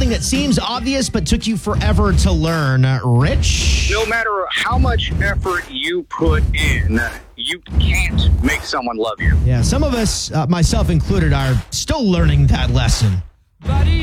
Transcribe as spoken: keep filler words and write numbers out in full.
something that seems obvious but took you forever to learn? Uh, Rich? No matter how much effort you put in, you can't make someone love you. Yeah, some of us, uh, myself included, are still learning that lesson.